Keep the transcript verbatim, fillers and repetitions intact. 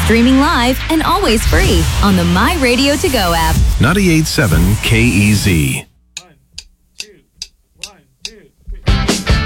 Streaming live and always free on the My Radio To Go app. ninety-eight point seven K E Z.